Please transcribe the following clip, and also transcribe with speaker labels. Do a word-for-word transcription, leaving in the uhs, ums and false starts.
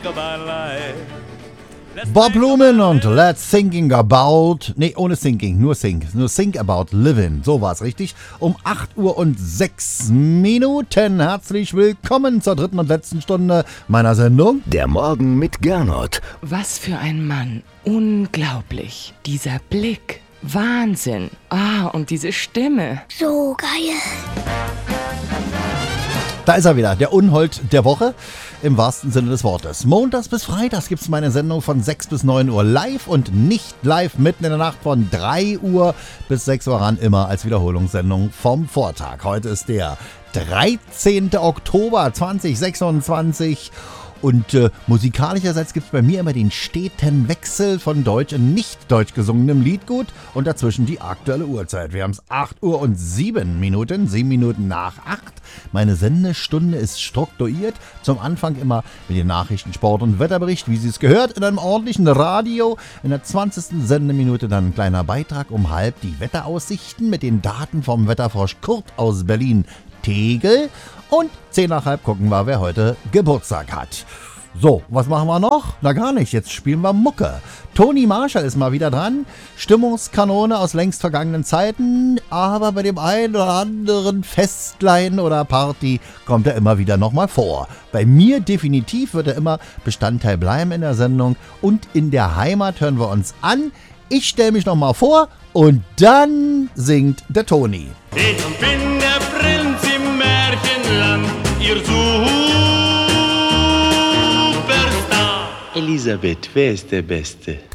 Speaker 1: Bob Lumen und Let's Thinking About, nee, ohne Thinking, nur Think, nur Think About Living, so war's richtig. Um acht Uhr und sechs Minuten, herzlich willkommen zur dritten und letzten Stunde meiner Sendung.
Speaker 2: Der Morgen mit Gernot.
Speaker 3: Was für ein Mann, unglaublich, dieser Blick, Wahnsinn, ah, und diese Stimme.
Speaker 4: So geil.
Speaker 1: Da ist er wieder, der Unhold der Woche, im wahrsten Sinne des Wortes. Montags bis Freitags gibt es meine Sendung von sechs bis neun Uhr live und nicht live mitten in der Nacht von drei Uhr bis sechs Uhr ran, immer als Wiederholungssendung vom Vortag. Heute ist der dreizehnten Oktober zweitausendsechsundzwanzig. Und äh, musikalischerseits gibt es bei mir immer den steten Wechsel von deutsch und nicht deutsch gesungenem Liedgut und dazwischen die aktuelle Uhrzeit. Wir haben es acht Uhr und sieben Minuten, sieben Minuten nach acht. Meine Sendestunde ist strukturiert. Zum Anfang immer mit den Nachrichten, Sport und Wetterbericht, wie Sie es gehört, in einem ordentlichen Radio. In der zwanzigsten Sendeminute dann ein kleiner Beitrag um halb die Wetteraussichten mit den Daten vom Wetterfrosch Kurt aus Berlin Tegel. Und zehn nach halb gucken wir, wer heute Geburtstag hat. So, was machen wir noch? Na gar nicht, jetzt spielen wir Mucke. Toni Marshall ist mal wieder dran. Stimmungskanone aus längst vergangenen Zeiten. Aber bei dem einen oder anderen Festlein oder Party kommt er immer wieder nochmal vor. Bei mir definitiv wird er immer Bestandteil bleiben in der Sendung. Und in der Heimat hören wir uns an. Ich stelle mich nochmal vor und dann singt der Toni.
Speaker 5: Ich bin der Prinz im Märchenland, ihr Superstar.
Speaker 6: Elisabeth, wer ist der Beste?